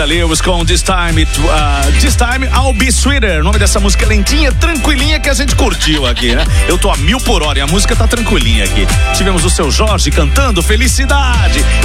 Linda Lewis com This Time I'll Be Sweeter. O nome dessa música é lentinha, tranquilinha, que a gente curtiu aqui, né? Eu tô a 1000 por hora e a música tá tranquilinha aqui. Tivemos o Seu Jorge cantando Felicidade.